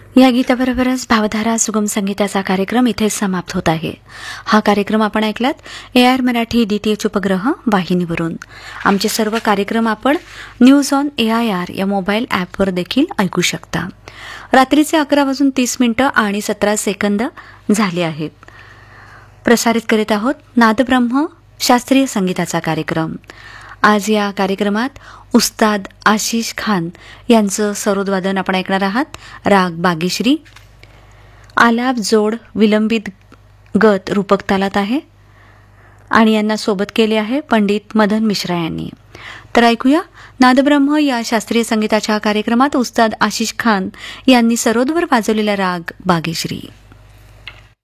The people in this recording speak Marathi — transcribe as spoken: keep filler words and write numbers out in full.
या गीताबरोबरच भावधारा सुगम संगीताचा कार्यक्रम इथेच समाप्त होत आहे. हा कार्यक्रम आपण ऐकलात ए आर मराठी डीटीएच उपग्रह वाहिनीवरून. आमचे सर्व कार्यक्रम आपण news on A I R या मोबाईल ॲपवर देखील ऐकू शकता. रात्रीचे अकरा वाजून तीस मिनिटं आणि सतरा सेकंद झाले आहेत. प्रसारित करीत आहोत नादब्रह्म शास्त्रीय संगीताचा कार्यक्रम. आज या कार्यक्रमात उस्ताद आशिष खान यांचं सरोदवादन आपण ऐकणार आहात. राग बागेश्री, आलाप जोड विलंबित गत रूपक तालात आहे आणि यांना सोबत केले आहे पंडित मदन मिश्रा यांनी. तर ऐकूया नादब्रह्म या शास्त्रीय संगीताच्या कार्यक्रमात उस्ताद आशिष खान यांनी सरोदवर वाजवलेला राग बागेश्री.